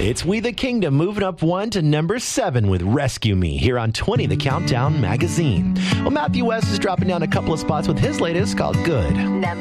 It's We the Kingdom moving up 1 to number 7 with Rescue Me here on 20 The Countdown magazine. Well, Matthew West is dropping down a couple of spots with his latest called Good.